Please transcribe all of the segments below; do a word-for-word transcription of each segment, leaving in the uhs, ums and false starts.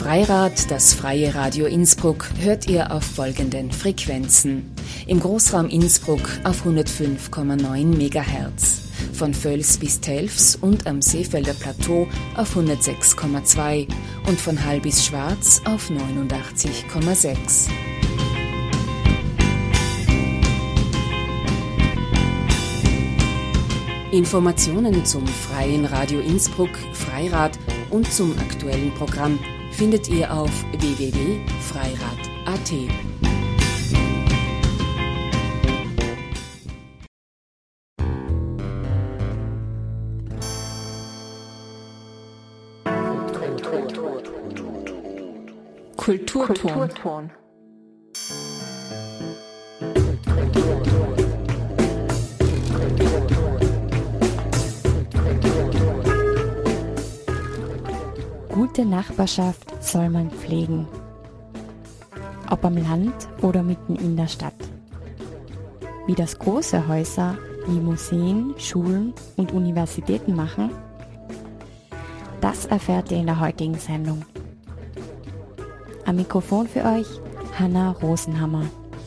Freirad, das freie Radio Innsbruck, hört ihr auf folgenden Frequenzen. Im Großraum Innsbruck auf hundertfünf Komma neun Megahertz, von Völs bis Telfs und am Seefelder Plateau auf hundertsechs Komma zwei und von Hall bis Schwarz auf neunundachtzig Komma sechs. Informationen zum freien Radio Innsbruck, Freirad und zum aktuellen Programm findet ihr auf w w w punkt freirad punkt a t. Kulturton. Kulturton. Gute Nachbarschaft soll man pflegen. Ob am Land oder mitten in der Stadt. Wie das große Häuser wie Museen, Schulen und Universitäten machen, das erfährt ihr in der heutigen Sendung. Am Mikrofon für euch Hanna Rosenhammer.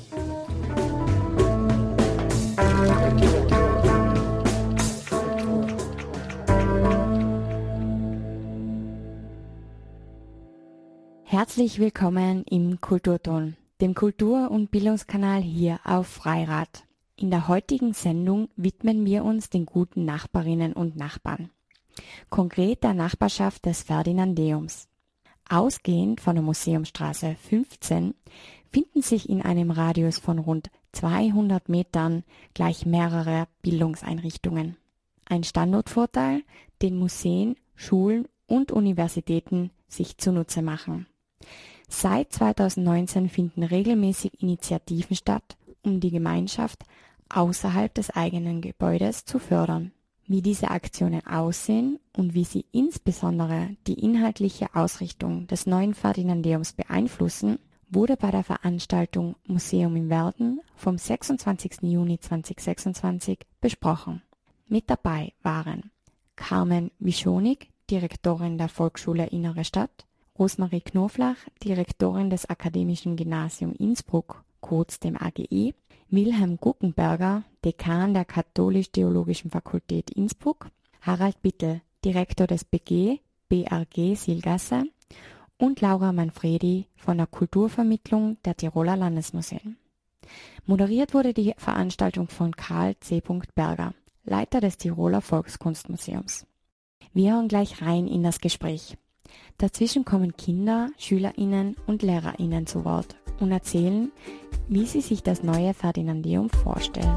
Herzlich willkommen im Kulturton, dem Kultur- und Bildungskanal hier auf Freirad. In der heutigen Sendung widmen wir uns den guten Nachbarinnen und Nachbarn. Konkret der Nachbarschaft des Ferdinandeums. Ausgehend von der Museumstraße fünfzehn finden sich in einem Radius von rund zweihundert Metern gleich mehrere Bildungseinrichtungen. Ein Standortvorteil, den Museen, Schulen und Universitäten sich zunutze machen. Seit zweitausendneunzehn finden regelmäßig Initiativen statt, um die Gemeinschaft außerhalb des eigenen Gebäudes zu fördern. Wie diese Aktionen aussehen und wie sie insbesondere die inhaltliche Ausrichtung des neuen Ferdinandeums beeinflussen, wurde bei der Veranstaltung Museum im Werden vom sechsundzwanzigsten Juni zweitausendsechsundzwanzig besprochen. Mit dabei waren Carmen Wischonig, Direktorin der Volksschule Innere Stadt, Rosmarie Knoflach, Direktorin des Akademischen Gymnasium Innsbruck, kurz dem A G I, Wilhelm Guckenberger, Dekan der Katholisch-Theologischen Fakultät Innsbruck, Harald Bittel, Direktor des B G, B R G Silgasse und Laura Manfredi von der Kulturvermittlung der Tiroler Landesmuseen. Moderiert wurde die Veranstaltung von Karl C. Berger, Leiter des Tiroler Volkskunstmuseums. Wir hören gleich rein in das Gespräch. Dazwischen kommen Kinder, SchülerInnen und LehrerInnen zu Wort und erzählen, wie sie sich das neue Ferdinandeum vorstellen.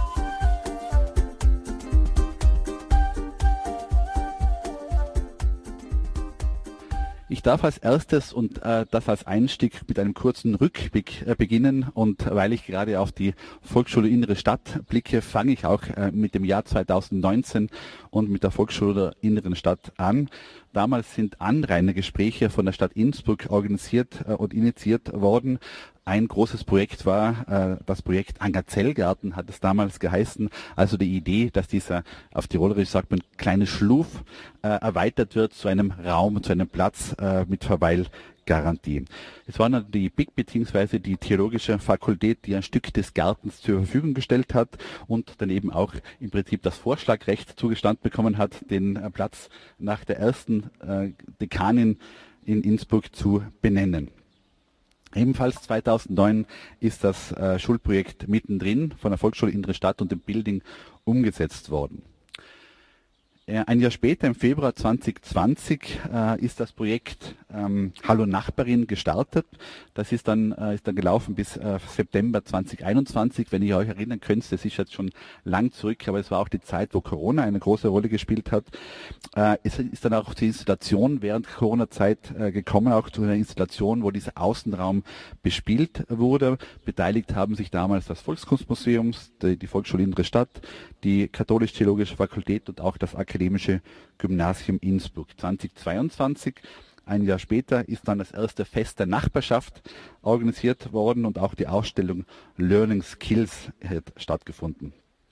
Ich darf als erstes und äh, das als Einstieg mit einem kurzen Rückblick äh, beginnen, und weil ich gerade auf die Volksschule Innere Stadt blicke, fange ich auch äh, mit dem Jahr zweitausendneunzehn und mit der Volksschule der Inneren Stadt an. Damals sind Anrainergespräche von der Stadt Innsbruck organisiert äh, und initiiert worden. Ein großes Projekt war äh, das Projekt Angazellgarten, hat es damals geheißen. Also die Idee, dass dieser, auf Tirolerisch sagt man, kleine Schluf äh, erweitert wird zu einem Raum, zu einem Platz äh, mit Verweilgarantie. Es war dann die B I C bzw. die Theologische Fakultät, die ein Stück des Gartens zur Verfügung gestellt hat und dann eben auch im Prinzip das Vorschlagrecht zugestanden bekommen hat, den äh, Platz nach der ersten äh, Dekanin in Innsbruck zu benennen. Ebenfalls zweitausendneun ist das äh, Schulprojekt mittendrin von der Volksschule Innere Stadt und dem Building umgesetzt worden. Äh, ein Jahr später, im Februar zweitausendzwanzig, äh, ist das Projekt ähm, Hallo Nachbarin gestartet. Das ist dann, äh, ist dann gelaufen bis äh, September zweitausendeinundzwanzig. Wenn ihr euch erinnern könnt, das ist jetzt schon lang zurück, aber es war auch die Zeit, wo Corona eine große Rolle gespielt hat. Äh, es ist dann auch zur Installation während Corona-Zeit äh, gekommen, auch zu einer Installation, wo dieser Außenraum bespielt wurde. Beteiligt haben sich damals das Volkskunstmuseum, die, die Volksschule Innere Stadt, die Katholisch-Theologische Fakultät und auch das Akademische Gymnasium Innsbruck. zweitausendzweiundzwanzig, ein Jahr später, ist dann das erste Fest der Nachbarschaft organisiert worden und auch die Ausstellung Learning Skills hat stattgefunden.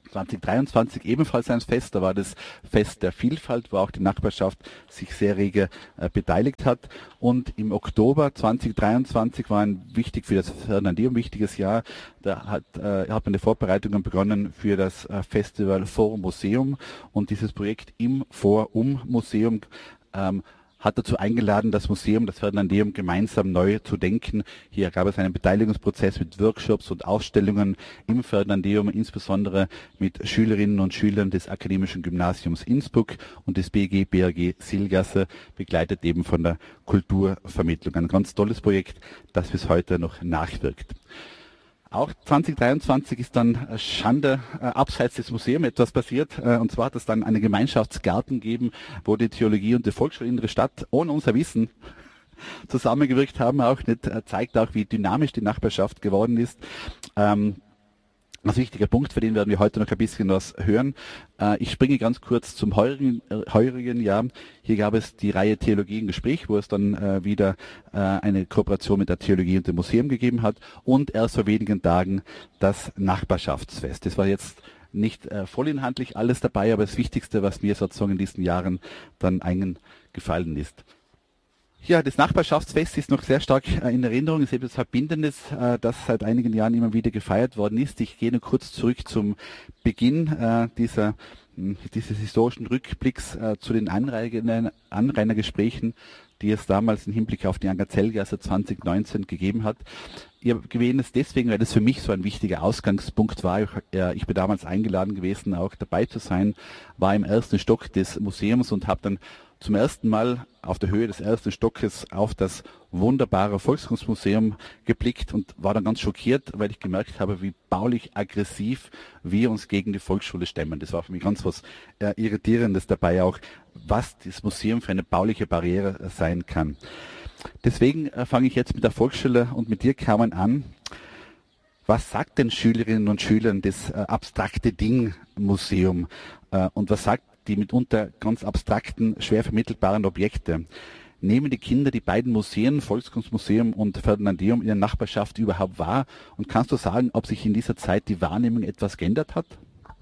zwanzig dreiundzwanzig ebenfalls ein Fest, da war das Fest der Vielfalt, wo auch die Nachbarschaft sich sehr rege äh, beteiligt hat. Und im Oktober zwanzig dreiundzwanzig war ein wichtig für das Ferdinandeum wichtiges Jahr. Da hat, äh, hat man die Vorbereitungen begonnen für das äh, Festival Forum Museum, und dieses Projekt im For-Um Museum ähm, hat dazu eingeladen, das Museum, das Ferdinandeum gemeinsam neu zu denken. Hier gab es einen Beteiligungsprozess mit Workshops und Ausstellungen im Ferdinandeum, insbesondere mit Schülerinnen und Schülern des Akademischen Gymnasiums Innsbruck und des B G B R G Silgasse, begleitet eben von der Kulturvermittlung. Ein ganz tolles Projekt, das bis heute noch nachwirkt. Auch zwanzig dreiundzwanzig ist dann Schande äh, abseits des Museums etwas passiert. Äh, und zwar hat es dann einen Gemeinschaftsgarten gegeben, wo die Theologie und die Volksschule Innere Stadt ohne unser Wissen zusammengewirkt haben. Auch nicht, äh, zeigt auch, wie dynamisch die Nachbarschaft geworden ist. Ähm, Ein wichtiger Punkt, für den werden wir heute noch ein bisschen was hören. Äh, ich springe ganz kurz zum heurigen, äh, heurigen Jahr. Hier gab es die Reihe Theologie im Gespräch, wo es dann äh, wieder äh, eine Kooperation mit der Theologie und dem Museum gegeben hat. Und erst vor wenigen Tagen das Nachbarschaftsfest. Das war jetzt nicht äh, vollinhaltlich alles dabei, aber das Wichtigste, was mir sozusagen in diesen Jahren dann eingefallen ist. Ja, das Nachbarschaftsfest ist noch sehr stark äh, in Erinnerung. Es ist etwas Verbindendes, äh, das seit einigen Jahren immer wieder gefeiert worden ist. Ich gehe nur kurz zurück zum Beginn äh, dieser, mh, dieses historischen Rückblicks äh, zu den Anrainer, Anrainergesprächen, die es damals im Hinblick auf die Angerzellgasse zwanzig neunzehn gegeben hat. Ich erwähne es deswegen, weil das für mich so ein wichtiger Ausgangspunkt war. Ich, äh, ich bin damals eingeladen gewesen, auch dabei zu sein, war im ersten Stock des Museums und habe dann zum ersten Mal auf der Höhe des ersten Stockes auf das wunderbare Volkskunstmuseum geblickt und war dann ganz schockiert, weil ich gemerkt habe, wie baulich aggressiv wir uns gegen die Volksschule stemmen. Das war für mich ganz was äh, Irritierendes dabei auch, was das Museum für eine bauliche Barriere äh, sein kann. Deswegen äh, fange ich jetzt mit der Volksschule und mit dir, Carmen, an. Was sagt den Schülerinnen und Schülern das äh, abstrakte Ding-Museum äh, und was sagt die mitunter ganz abstrakten, schwer vermittelbaren Objekte? Nehmen die Kinder die beiden Museen, Volkskunstmuseum und Ferdinandeum, in der Nachbarschaft überhaupt wahr? Und kannst du sagen, ob sich in dieser Zeit die Wahrnehmung etwas geändert hat?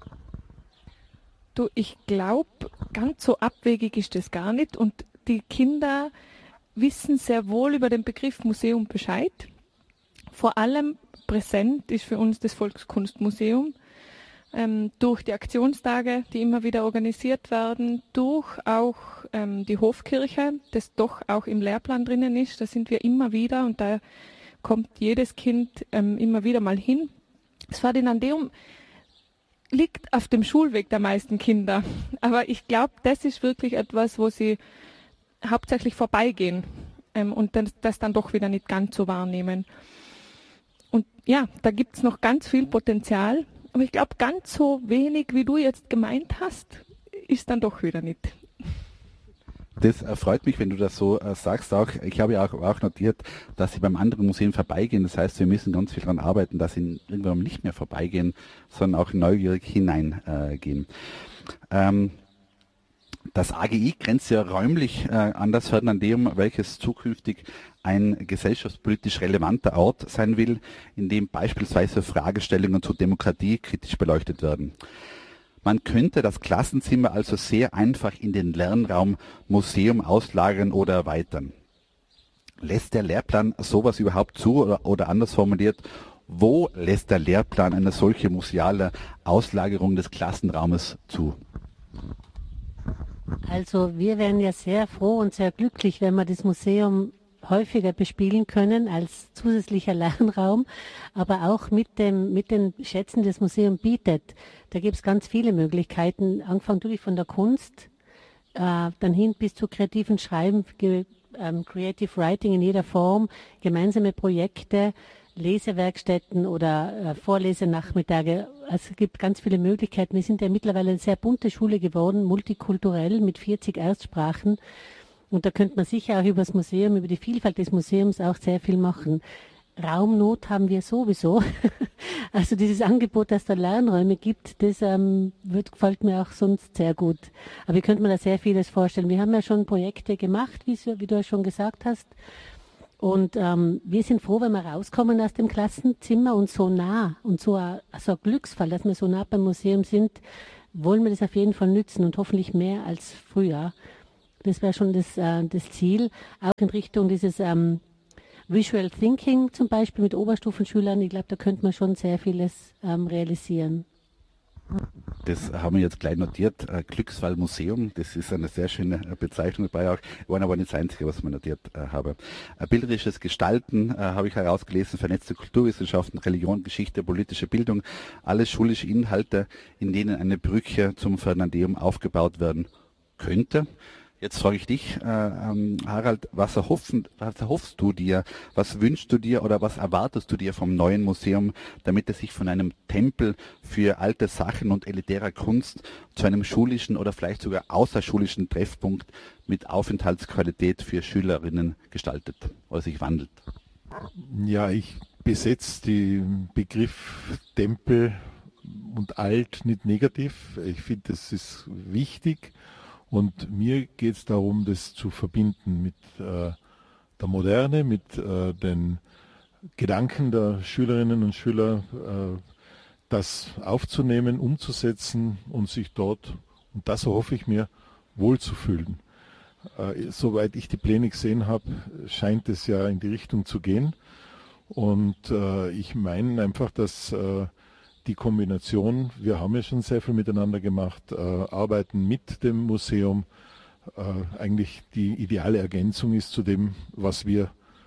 Du, ich glaube, ganz so abwegig ist das gar nicht. Und die Kinder wissen sehr wohl über den Begriff Museum Bescheid. Vor allem präsent ist für uns das Volkskunstmuseum. Ähm, durch die Aktionstage, die immer wieder organisiert werden, durch auch ähm, die Hofkirche, das doch auch im Lehrplan drinnen ist. Da sind wir immer wieder und da kommt jedes Kind ähm, immer wieder mal hin. Das Ferdinandeum liegt auf dem Schulweg der meisten Kinder, aber ich glaube, das ist wirklich etwas, wo sie hauptsächlich vorbeigehen ähm, und das, das dann doch wieder nicht ganz so wahrnehmen. Und ja, da gibt es noch ganz viel Potenzial. Aber ich glaube, ganz so wenig, wie du jetzt gemeint hast, ist dann doch wieder nicht. Das äh, freut mich, wenn du das so äh, sagst. Auch, ich habe ja auch, auch notiert, dass sie beim anderen Museum vorbeigehen. Das heißt, wir müssen ganz viel daran arbeiten, dass sie irgendwann nicht mehr vorbeigehen, sondern auch neugierig hineingehen. Äh, ähm, Das A G I grenzt ja räumlich äh, an das Ferdinandeum, welches zukünftig ein gesellschaftspolitisch relevanter Ort sein will, in dem beispielsweise Fragestellungen zur Demokratie kritisch beleuchtet werden. Man könnte das Klassenzimmer also sehr einfach in den Lernraum Museum auslagern oder erweitern. Lässt der Lehrplan sowas überhaupt zu oder, oder anders formuliert, wo lässt der Lehrplan eine solche museale Auslagerung des Klassenraumes zu? Also wir wären ja sehr froh und sehr glücklich, wenn wir das Museum häufiger bespielen können als zusätzlicher Lernraum, aber auch mit dem mit den Schätzen, die das Museum bietet. Da gibt es ganz viele Möglichkeiten, angefangen natürlich von der Kunst, äh, dann hin bis zu kreativen Schreiben, ge, ähm, Creative Writing in jeder Form, gemeinsame Projekte, Lesewerkstätten oder äh, Vorlesenachmittage. Also es gibt ganz viele Möglichkeiten. Wir sind ja mittlerweile eine sehr bunte Schule geworden, multikulturell mit vierzig Erstsprachen. Und da könnte man sicher auch über das Museum, über die Vielfalt des Museums auch sehr viel machen. Raumnot haben wir sowieso. Also dieses Angebot, dass da Lernräume gibt, das ähm, wird, gefällt mir auch sonst sehr gut. Aber ich könnte mir da sehr vieles vorstellen. Wir haben ja schon Projekte gemacht, wie, wie du ja schon gesagt hast. Und ähm, wir sind froh, wenn wir rauskommen aus dem Klassenzimmer und so nah und so ein, so ein Glücksfall, dass wir so nah beim Museum sind, wollen wir das auf jeden Fall nützen und hoffentlich mehr als früher. Das wäre schon das, äh, das Ziel, auch in Richtung dieses ähm, Visual Thinking zum Beispiel mit Oberstufenschülern. Ich glaube, da könnte man schon sehr vieles ähm, realisieren. Das haben wir jetzt gleich notiert. Äh, Glücksfall-Museum, das ist eine sehr schöne Bezeichnung dabei auch. War aber nicht das Einzige, was ich notiert äh, habe. Äh, bilderisches Gestalten äh, habe ich herausgelesen, vernetzte Kulturwissenschaften, Religion, Geschichte, politische Bildung, alles schulische Inhalte, in denen eine Brücke zum Fernandeum aufgebaut werden könnte. Jetzt frage ich dich, äh, ähm, Harald, was, erhoffen, was erhoffst du dir, was wünschst du dir oder was erwartest du dir vom neuen Museum, damit es sich von einem Tempel für alte Sachen und elitärer Kunst zu einem schulischen oder vielleicht sogar außerschulischen Treffpunkt mit Aufenthaltsqualität für Schülerinnen gestaltet oder sich wandelt? Ja, ich besetze den Begriff Tempel und alt nicht negativ. Ich finde, das ist wichtig. Und mir geht es darum, das zu verbinden mit äh, der Moderne, mit äh, den Gedanken der Schülerinnen und Schüler, äh, das aufzunehmen, umzusetzen und sich dort, und das erhoffe ich mir, wohlzufühlen. Äh, soweit ich die Pläne gesehen habe, scheint es ja in die Richtung zu gehen. Und äh, ich meine einfach, dass äh, die Kombination, wir haben ja schon sehr viel miteinander gemacht, äh, arbeiten mit dem Museum, äh, eigentlich die ideale Ergänzung ist zu dem, was wir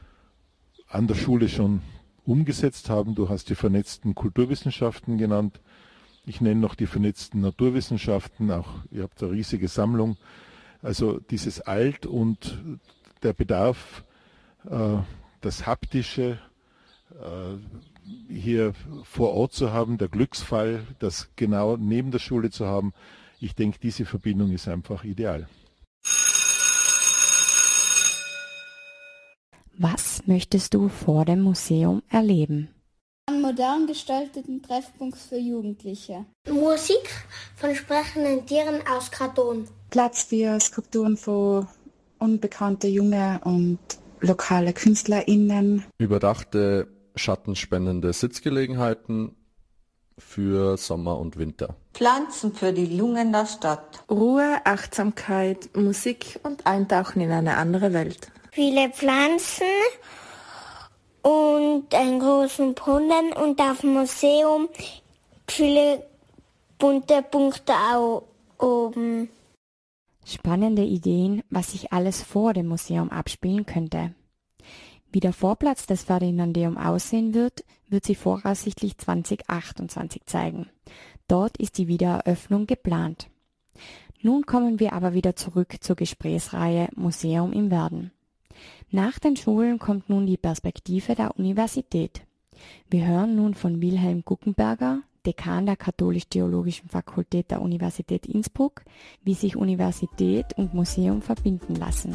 an der Schule schon umgesetzt haben. Du hast die vernetzten Kulturwissenschaften genannt. Ich nenne noch die vernetzten Naturwissenschaften, auch ihr habt eine riesige Sammlung. Also dieses Alt und der Bedarf, äh, das Haptische, äh, hier vor Ort zu haben, der Glücksfall, das genau neben der Schule zu haben. Ich denke, diese Verbindung ist einfach ideal. Was möchtest du vor dem Museum erleben? Einen modern gestalteten Treffpunkt für Jugendliche. Musik von sprechenden Tieren aus Karton. Platz für Skulpturen von unbekannte junge und lokale KünstlerInnen. Überdachte schattenspendende Sitzgelegenheiten für Sommer und Winter. Pflanzen für die Lungen der Stadt. Ruhe, Achtsamkeit, Musik und Eintauchen in eine andere Welt. Viele Pflanzen und einen großen Brunnen und auf dem Museum viele bunte Punkte auch oben. Spannende Ideen, was sich alles vor dem Museum abspielen könnte. Wie der Vorplatz des Ferdinandeum aussehen wird, wird sich voraussichtlich zwanzig achtundzwanzig zeigen. Dort ist die Wiedereröffnung geplant. Nun kommen wir aber wieder zurück zur Gesprächsreihe Museum im Werden. Nach den Schulen kommt nun die Perspektive der Universität. Wir hören nun von Wilhelm Guckenberger, Dekan der Katholisch-Theologischen Fakultät der Universität Innsbruck, wie sich Universität und Museum verbinden lassen.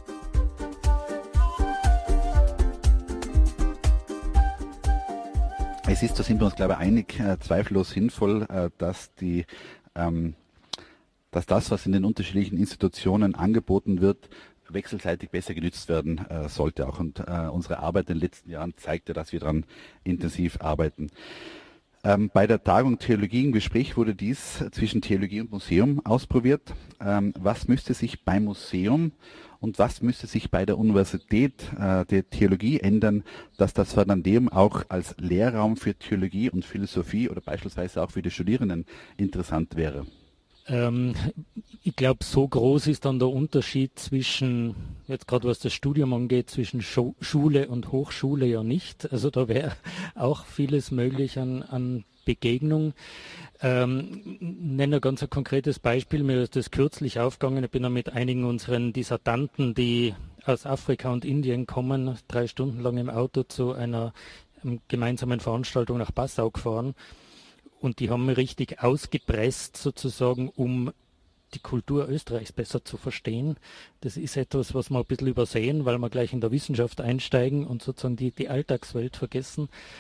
Es ist, da sind wir uns, glaube ich, einig, äh, zweifellos sinnvoll, äh, dass die, ähm, dass das, was in den unterschiedlichen Institutionen angeboten wird, wechselseitig besser genützt werden äh, sollte auch. Und äh, unsere Arbeit in den letzten Jahren zeigt ja, dass wir daran intensiv arbeiten. Ähm, bei der Tagung Theologie im Gespräch wurde dies zwischen Theologie und Museum ausprobiert. Ähm, was müsste sich beim Museum und was müsste sich bei der Universität äh, der Theologie ändern, dass das Ferdinandeum auch als Lehrraum für Theologie und Philosophie oder beispielsweise auch für die Studierenden interessant wäre? Ähm, ich glaube, so groß ist dann der Unterschied zwischen, jetzt gerade was das Studium angeht, zwischen Schu- Schule und Hochschule ja nicht. Also da wäre auch vieles möglich an, an Begegnung. Ähm, nenne ein ganz ein konkretes Beispiel, mir ist das kürzlich aufgegangen, ich bin da mit einigen unseren Dissertanten, die aus Afrika und Indien kommen, drei Stunden lang im Auto zu einer um, gemeinsamen Veranstaltung nach Passau gefahren und die haben mich richtig ausgepresst sozusagen, um die Kultur Österreichs besser zu verstehen. Das ist etwas, was wir ein bisschen übersehen, weil wir gleich in der Wissenschaft einsteigen und sozusagen die, die Alltagswelt vergessen.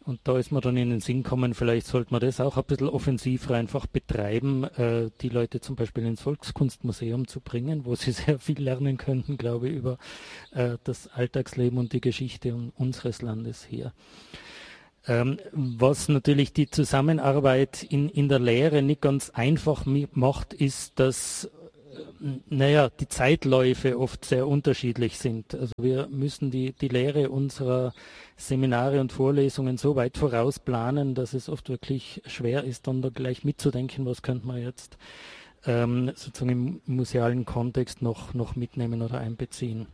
Und da ist mir dann in den Sinn gekommen, vielleicht sollte man das auch ein bisschen offensiver einfach betreiben, äh, die Leute zum Beispiel ins Volkskunstmuseum zu bringen, wo sie sehr viel lernen könnten, glaube ich, über äh, das Alltagsleben und die Geschichte unseres Landes hier. Ähm, was natürlich die Zusammenarbeit in, in der Lehre nicht ganz einfach macht, ist, dass naja, die Zeitläufe oft sehr unterschiedlich sind. Also wir müssen die, die Lehre unserer Seminare und Vorlesungen so weit vorausplanen, dass es oft wirklich schwer ist, dann da gleich mitzudenken, was könnte man jetzt ähm, sozusagen im musealen Kontext noch, noch mitnehmen oder einbeziehen.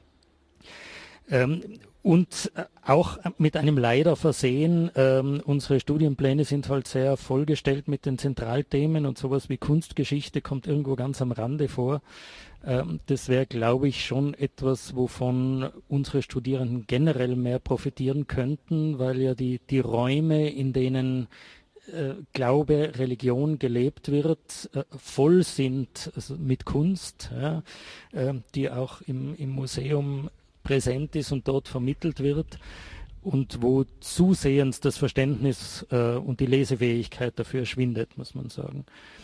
Ähm, und auch mit einem Leider versehen, ähm, unsere Studienpläne sind halt sehr vollgestellt mit den Zentralthemen und sowas wie Kunstgeschichte kommt irgendwo ganz am Rande vor. Ähm, das wäre, glaube ich, schon etwas, wovon unsere Studierenden generell mehr profitieren könnten, weil ja die, die Räume, in denen äh, Glaube, Religion gelebt wird, äh, voll sind also mit Kunst, ja, äh, die auch im, im Museum präsent ist und dort vermittelt wird und wo zusehends das Verständnis äh, und die Lesefähigkeit dafür schwindet, muss man sagen.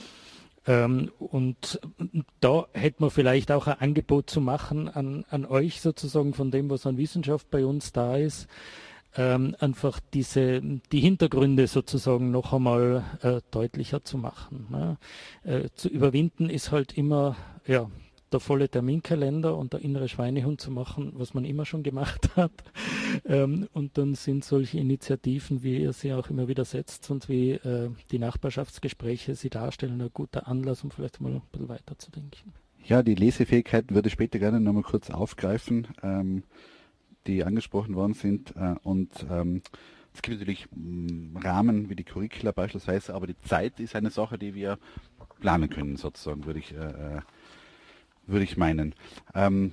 Ähm, und da hätte man vielleicht auch ein Angebot zu machen an, an euch sozusagen von dem, was an Wissenschaft bei uns da ist, ähm, einfach diese, die Hintergründe sozusagen noch einmal äh, deutlicher zu machen. Ne? Äh, zu überwinden ist halt immer, ja, der volle Terminkalender und der innere Schweinehund zu machen, was man immer schon gemacht hat. Ähm, und dann sind solche Initiativen, wie ihr sie auch immer wieder setzt und wie äh, die Nachbarschaftsgespräche sie darstellen, ein guter Anlass, um vielleicht mal ein bisschen weiterzudenken. Ja, die Lesefähigkeiten würde ich später gerne nochmal kurz aufgreifen, ähm, die angesprochen worden sind. Äh, und ähm, es gibt natürlich mh, Rahmen wie die Curricula beispielsweise, aber die Zeit ist eine Sache, die wir planen können, sozusagen, würde ich äh, würde ich meinen. Ähm,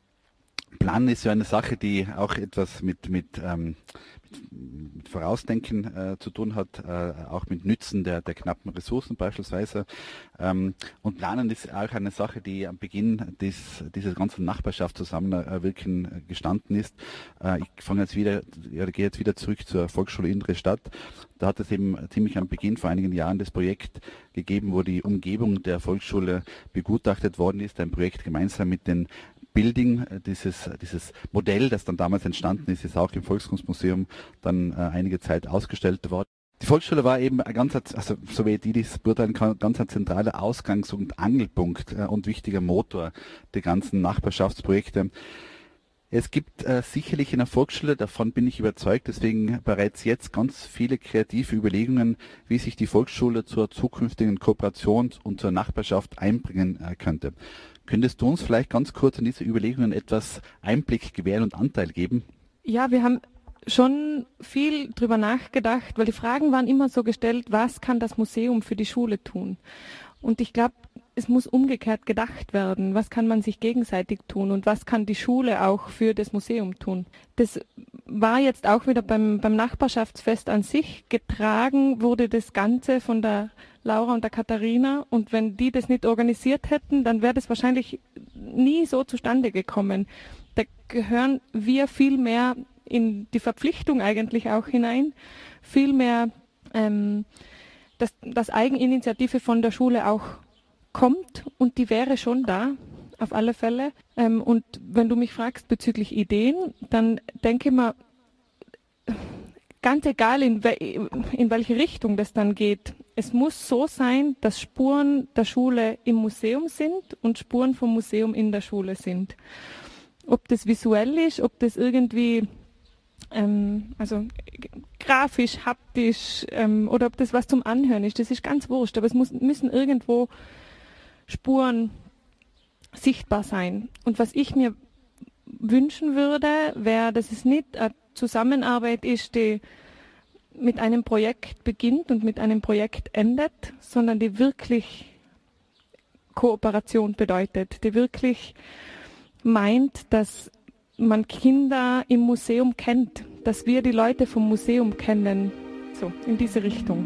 Planen ist ja eine Sache, die auch etwas mit, mit, ähm, mit, mit Vorausdenken äh, zu tun hat, äh, auch mit Nützen der, der knappen Ressourcen beispielsweise. Ähm, und Planen ist auch eine Sache, die am Beginn des, dieses ganzen Nachbarschaftszusammenwirken äh, gestanden ist. Äh, ich fange jetzt wieder, ja, gehe jetzt wieder zurück zur Volksschule Innere Stadt. Da hat es eben ziemlich am Beginn vor einigen Jahren das Projekt gegeben, wo die Umgebung der Volksschule begutachtet worden ist. Ein Projekt gemeinsam mit den Building, dieses, dieses Modell, das dann damals entstanden ist, ist auch im Volkskunstmuseum dann äh, einige Zeit ausgestellt worden. Die Volksschule war eben ein ganz, also so wie die das beurteilen kann, ganz ein zentraler Ausgangs- und Angelpunkt äh, und wichtiger Motor der ganzen Nachbarschaftsprojekte. Es gibt äh, sicherlich in der Volksschule, davon bin ich überzeugt, deswegen bereits jetzt ganz viele kreative Überlegungen, wie sich die Volksschule zur zukünftigen Kooperation und zur Nachbarschaft einbringen äh, könnte. Könntest du uns vielleicht ganz kurz an diese Überlegungen etwas Einblick gewähren und Anteil geben? Ja, wir haben schon viel drüber nachgedacht, weil die Fragen waren immer so gestellt, was kann das Museum für die Schule tun? Und ich glaube, es muss umgekehrt gedacht werden, was kann man sich gegenseitig tun und was kann die Schule auch für das Museum tun. Das war jetzt auch wieder beim, beim Nachbarschaftsfest an sich. Getragen wurde das Ganze von der Laura und der Katharina, und wenn die das nicht organisiert hätten, dann wäre das wahrscheinlich nie so zustande gekommen. Da gehören wir viel mehr in die Verpflichtung eigentlich auch hinein, viel mehr, ähm, dass, dass Eigeninitiative von der Schule auch kommt, und die wäre schon da, auf alle Fälle. Ähm, und wenn du mich fragst bezüglich Ideen, dann denke ich mal, ganz egal in, we in welche Richtung das dann geht, es muss so sein, dass Spuren der Schule im Museum sind und Spuren vom Museum in der Schule sind. Ob das visuell ist, ob das irgendwie ähm, also grafisch, haptisch ähm, oder ob das was zum Anhören ist, das ist ganz wurscht, aber es muss, müssen irgendwo Spuren sichtbar sein. Und was ich mir wünschen würde, wäre, dass es nicht eine Zusammenarbeit ist, die mit einem Projekt beginnt und mit einem Projekt endet, sondern die wirklich Kooperation bedeutet, die wirklich meint, dass man Kinder im Museum kennt, dass wir die Leute vom Museum kennen, so in diese Richtung.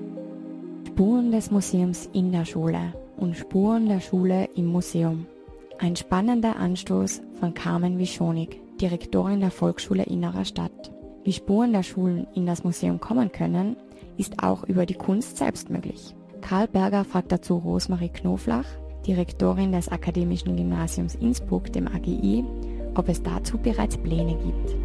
Spuren des Museums in der Schule und Spuren der Schule im Museum. Ein spannender Anstoß von Carmen Wischonig, Direktorin der Volksschule Innerer Stadt. Wie Spuren der Schulen in das Museum kommen können, ist auch über die Kunst selbst möglich. Karl Berger fragt dazu Rosemarie Knoflach, Direktorin des Akademischen Gymnasiums Innsbruck, dem A G I, ob es dazu bereits Pläne gibt.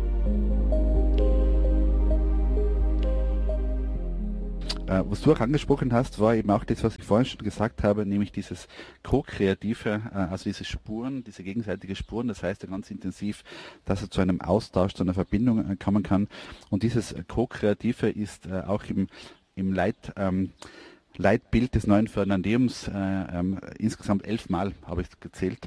Was du auch angesprochen hast, war eben auch das, was ich vorhin schon gesagt habe, nämlich dieses Co-Kreative, also diese Spuren, diese gegenseitige Spuren, das heißt ja ganz intensiv, dass er zu einem Austausch, zu einer Verbindung kommen kann. Und dieses Co-Kreative ist auch im, im Leit, ähm, Leitbild des neuen Ferdinandeums äh, ähm, insgesamt elfmal, habe ich gezählt,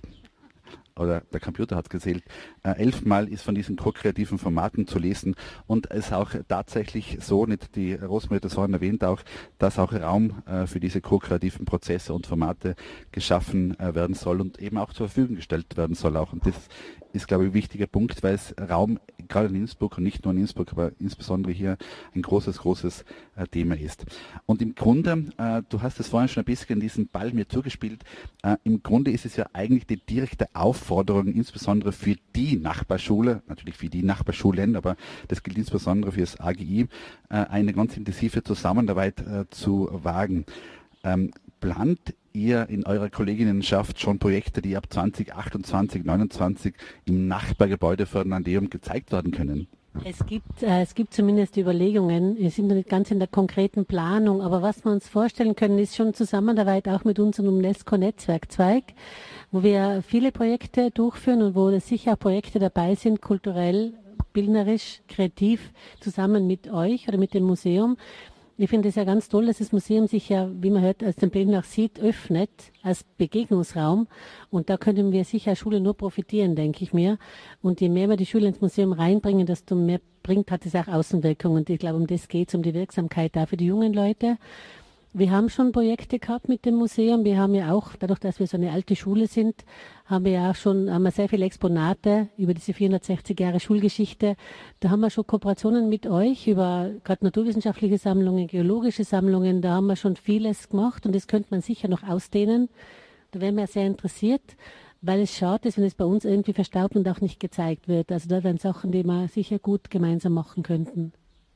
oder der Computer hat gezählt, äh, elfmal ist von diesen ko-kreativen Formaten zu lesen und es ist auch tatsächlich so, nicht die Rosemarie hat das vorhin erwähnt auch, dass auch Raum äh, für diese ko-kreativen Prozesse und Formate geschaffen äh, werden soll und eben auch zur Verfügung gestellt werden soll auch. Und das ist, glaube ich, ein wichtiger Punkt, weil es Raum gerade in Innsbruck und nicht nur in Innsbruck, aber insbesondere hier ein großes, großes äh, Thema ist. Und im Grunde, äh, du hast es vorhin schon ein bisschen diesen Ball mir zugespielt, äh, im Grunde ist es ja eigentlich die direkte Aufforderung, insbesondere für die Nachbarschule, natürlich für die Nachbarschulen, aber das gilt insbesondere für das A G I, äh, eine ganz intensive Zusammenarbeit äh, zu wagen. Ähm, plant ihr in eurer Kolleginnenschaft schon Projekte, die ab zwanzig achtundzwanzig, neunundzwanzig im Nachbargebäude Ferdinandeum gezeigt werden können? Es gibt, äh, es gibt zumindest Überlegungen, wir sind noch nicht ganz in der konkreten Planung, aber was wir uns vorstellen können, ist schon Zusammenarbeit auch mit unserem UNESCO-Netzwerkzweig, wo wir viele Projekte durchführen und wo sicher auch Projekte dabei sind, kulturell, bildnerisch, kreativ, zusammen mit euch oder mit dem Museum. Ich finde es ja ganz toll, dass das Museum sich ja, wie man hört, als den Plänen nach sieht, öffnet als Begegnungsraum. Und da können wir sicher als Schule nur profitieren, denke ich mir. Und je mehr wir die Schüler ins Museum reinbringen, desto mehr bringt, hat es auch Außenwirkung. Und ich glaube, um das geht es, um die Wirksamkeit da für die jungen Leute. Wir haben schon Projekte gehabt mit dem Museum. Wir haben ja auch, dadurch, dass wir so eine alte Schule sind, haben wir ja auch schon haben wir sehr viele Exponate über diese vierhundertsechzig Jahre Schulgeschichte. Da haben wir schon Kooperationen mit euch über gerade naturwissenschaftliche Sammlungen, geologische Sammlungen. Da haben wir schon vieles gemacht und das könnte man sicher noch ausdehnen. Da wären wir sehr interessiert, weil es schade ist, wenn es bei uns irgendwie verstaubt und auch nicht gezeigt wird. Also da wären Sachen, die wir sicher gut gemeinsam machen könnten.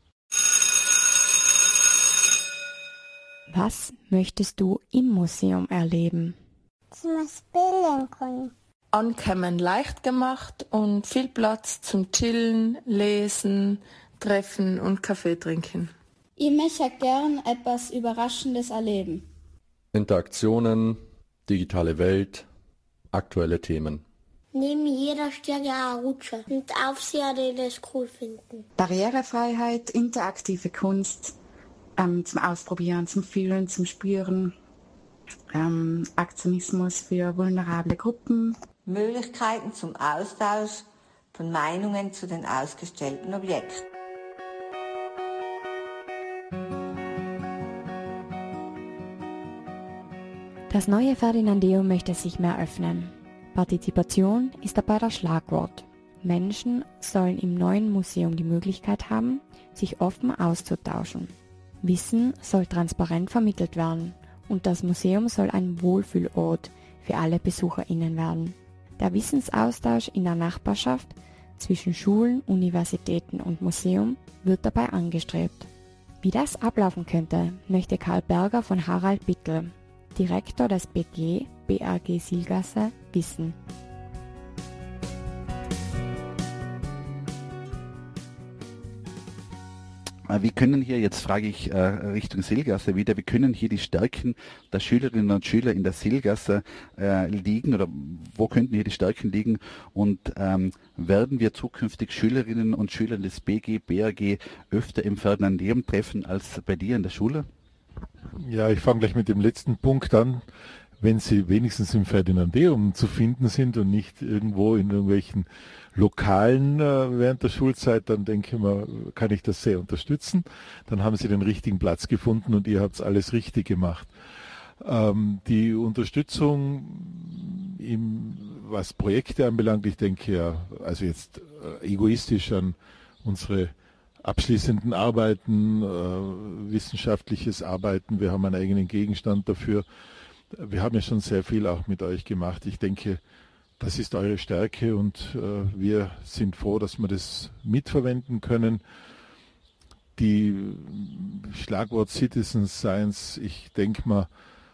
Was möchtest du im Museum erleben? Dass man spielen kann. Ankommen leicht gemacht und viel Platz zum Chillen, Lesen, Treffen und Kaffee trinken. Ich möchte gern etwas Überraschendes erleben. Interaktionen, digitale Welt, aktuelle Themen. Neben jeder steht ja eine Rutsche und Aufseher, die das cool finden. Barrierefreiheit, interaktive Kunst. Ähm, zum Ausprobieren, zum Fühlen, zum Spüren, ähm, Aktionismus für vulnerable Gruppen. Möglichkeiten zum Austausch von Meinungen zu den ausgestellten Objekten. Das neue Ferdinandeum möchte sich mehr öffnen. Partizipation ist dabei das Schlagwort. Menschen sollen im neuen Museum die Möglichkeit haben, sich offen auszutauschen. Wissen soll transparent vermittelt werden und das Museum soll ein Wohlfühlort für alle BesucherInnen werden. Der Wissensaustausch in der Nachbarschaft zwischen Schulen, Universitäten und Museum wird dabei angestrebt. Wie das ablaufen könnte, möchte Karl Berger von Harald Bittel, Direktor des B G, B R G Silgasse, wissen. Wie können hier, jetzt frage ich äh, Richtung Silgasse wieder, wie können hier die Stärken der Schülerinnen und Schüler in der Silgasse äh, liegen oder wo könnten hier die Stärken liegen und ähm, werden wir zukünftig Schülerinnen und Schüler des B G, B R G öfter im Ferdinandeum treffen als bei dir in der Schule? Ja, ich fange gleich mit dem letzten Punkt an. Wenn sie wenigstens im Ferdinandeum zu finden sind und nicht irgendwo in irgendwelchen Lokalen äh, während der Schulzeit, dann denke ich mal, kann ich das sehr unterstützen. Dann haben sie den richtigen Platz gefunden und ihr habt alles richtig gemacht. Ähm, die Unterstützung, im, was Projekte anbelangt, ich denke ja, also jetzt äh, egoistisch an unsere abschließenden Arbeiten, äh, wissenschaftliches Arbeiten, wir haben einen eigenen Gegenstand dafür. Wir haben ja schon sehr viel auch mit euch gemacht. Ich denke, das ist eure Stärke und äh, wir sind froh, dass wir das mitverwenden können. Die Schlagwort Citizen Science, ich denke mal,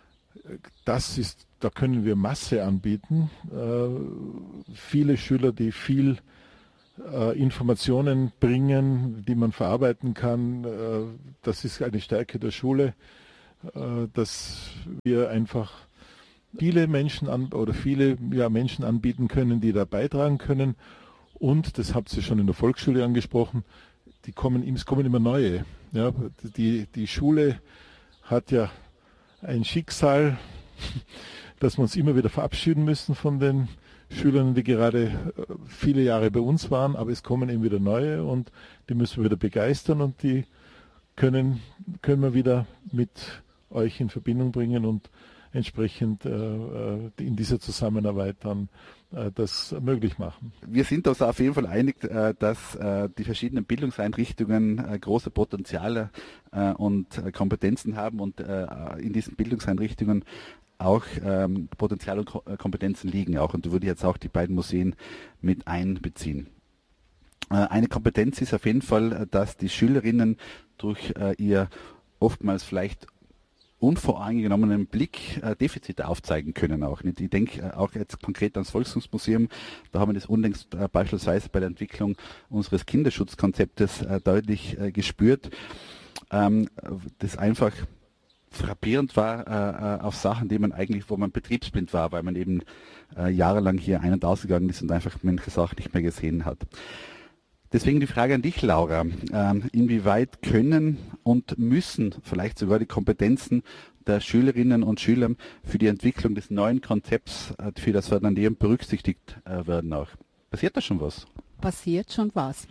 das ist, da können wir Masse anbieten. Äh, viele Schüler, die viel äh, Informationen bringen, die man verarbeiten kann, äh, das ist eine Stärke der Schule, äh, dass wir einfach viele Menschen an, oder viele ja, Menschen anbieten können, die da beitragen können. Und, das habt ihr schon in der Volksschule angesprochen, die kommen, es kommen immer neue. Ja, die, die Schule hat ja ein Schicksal, dass wir uns immer wieder verabschieden müssen von den Schülern, die gerade viele Jahre bei uns waren, aber es kommen eben wieder neue und die müssen wir wieder begeistern und die können, können wir wieder mit euch in Verbindung bringen und entsprechend äh, in dieser Zusammenarbeit dann äh, das möglich machen. Wir sind uns auf jeden Fall einig, äh, dass äh, die verschiedenen Bildungseinrichtungen äh, große Potenziale äh, und äh, Kompetenzen haben und äh, in diesen Bildungseinrichtungen auch ähm, Potenzial und Ko- Kompetenzen liegen auch. Und da würde ich jetzt auch die beiden Museen mit einbeziehen. Äh, eine Kompetenz ist auf jeden Fall, dass die Schülerinnen durch äh, ihr oftmals vielleicht unvoreingenommenen Blick äh, Defizite aufzeigen können auch. Ich denke äh, auch jetzt konkret ans Volkskunstmuseum, da haben wir das unlängst äh, beispielsweise bei der Entwicklung unseres Kinderschutzkonzeptes äh, deutlich äh, gespürt, ähm, das einfach frappierend war äh, auf Sachen, die man eigentlich, wo man betriebsblind war, weil man eben äh, jahrelang hier ein- und ausgegangen ist und einfach manche Sachen nicht mehr gesehen hat. Deswegen die Frage an dich, Laura. Ähm, inwieweit können und müssen vielleicht sogar die Kompetenzen der Schülerinnen und Schüler für die Entwicklung des neuen Konzepts äh, für das Ferdinandeum berücksichtigt äh, werden auch? Passiert da schon was? Passiert schon was.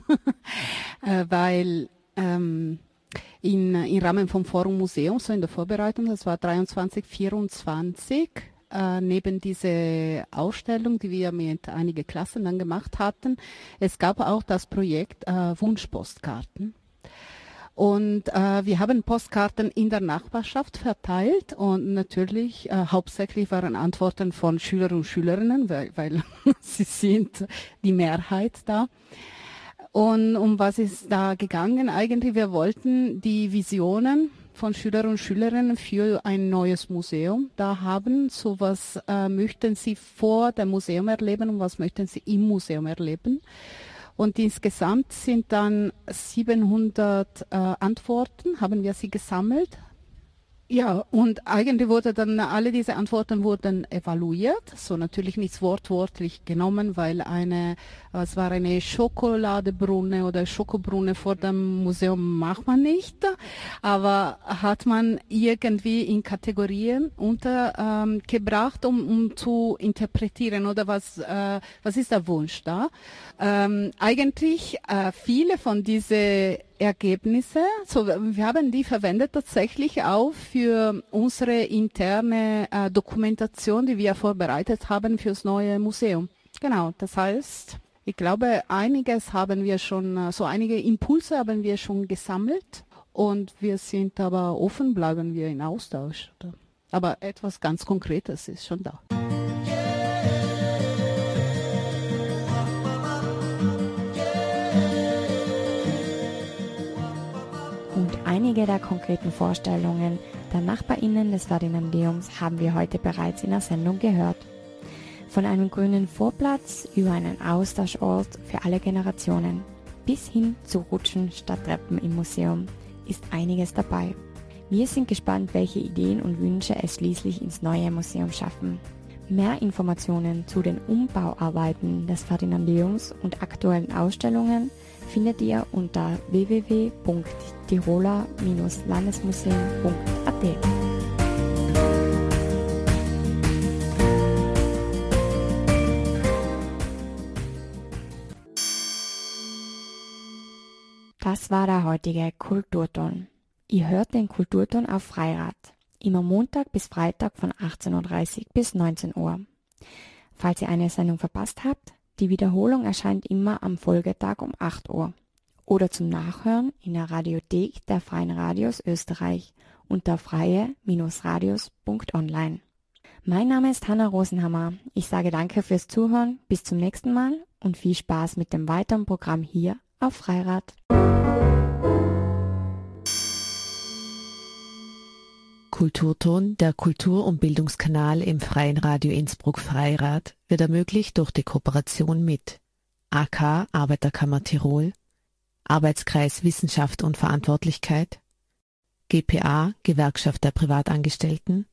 äh, weil ähm, in, im Rahmen vom Forum Museum, so in der Vorbereitung, das war dreiundzwanzig, vierundzwanzig, Äh, neben diese Ausstellung, die wir mit einigen Klassen dann gemacht hatten, es gab auch das Projekt äh, Wunschpostkarten. Und äh, wir haben Postkarten in der Nachbarschaft verteilt und natürlich äh, hauptsächlich waren Antworten von Schülern und Schülerinnen, weil, weil sie sind die Mehrheit da. Und um was ist da gegangen? Eigentlich, wir wollten die Visionen von Schülern und Schülerinnen für ein neues Museum da haben. So was äh, möchten sie vor dem Museum erleben und was möchten sie im Museum erleben. Und insgesamt sind dann siebenhundert äh, Antworten, haben wir sie gesammelt. Ja, und eigentlich wurde dann, alle diese Antworten wurden evaluiert, so natürlich nicht wortwörtlich genommen, weil eine, es war eine Schokoladebrunne oder Schokobrunne vor dem Museum macht man nicht, aber hat man irgendwie in Kategorien untergebracht, ähm, um, um zu interpretieren oder was, äh, was ist der Wunsch da? Ähm, eigentlich äh, viele von diesen Ergebnisse, so wir haben die verwendet tatsächlich auch für unsere interne äh, Dokumentation, die wir vorbereitet haben fürs neue Museum. Genau, das heißt, ich glaube, einiges haben wir schon, so einige Impulse haben wir schon gesammelt und wir sind aber offen, bleiben wir in Austausch. Aber etwas ganz Konkretes ist schon da. Einige der konkreten Vorstellungen der NachbarInnen des Ferdinandeums haben wir heute bereits in der Sendung gehört. Von einem grünen Vorplatz über einen Austauschort für alle Generationen bis hin zu Rutschen statt Treppen im Museum ist einiges dabei. Wir sind gespannt, welche Ideen und Wünsche es schließlich ins neue Museum schaffen. Mehr Informationen zu den Umbauarbeiten des Ferdinandeums und aktuellen Ausstellungen findet ihr unter w w w punkt tiroler Bindestrich landesmuseum punkt a t. Das war der heutige Kulturton. Ihr hört den Kulturton auf Freirad. Immer Montag bis Freitag von achtzehn Uhr dreißig bis neunzehn Uhr. Falls ihr eine Sendung verpasst habt, die Wiederholung erscheint immer am Folgetag um acht Uhr. Oder zum Nachhören in der Radiothek der Freien Radios Österreich unter freie Bindestrich radios punkt online. Mein Name ist Hanna Rosenhammer. Ich sage danke fürs Zuhören, bis zum nächsten Mal und viel Spaß mit dem weiteren Programm hier auf Freirad. Kulturton, der Kultur- und Bildungskanal im Freien Radio Innsbruck Freirad, wird ermöglicht durch die Kooperation mit A K Arbeiterkammer Tirol, Arbeitskreis Wissenschaft und Verantwortlichkeit, G P A Gewerkschaft der Privatangestellten,